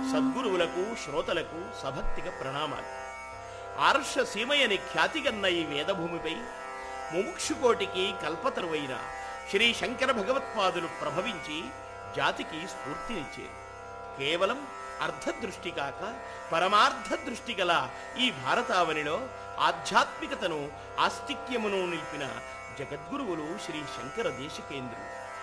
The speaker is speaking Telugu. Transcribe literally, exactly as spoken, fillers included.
సద్గురువులకు శ్రోతలకు సభక్తిగా ప్రణామాలు. ఆర్ష సీమయని ఖ్యాతిగన్న ఈ వేదభూమిపై ముముక్షుకోటికి కల్పతరువైన శ్రీ శంకర భగవత్పాదులు ప్రభవించి జాతికి స్ఫూర్తినిచ్చారు. కేవలం అర్ధదృష్టి కాక పరమార్థ దృష్టి గల ఈ భారతావనిలో ఆధ్యాత్మికతను ఆస్తిక్యమును నిలిపిన జగద్గురువులు శ్రీ శంకర దేశికేంద్రులు.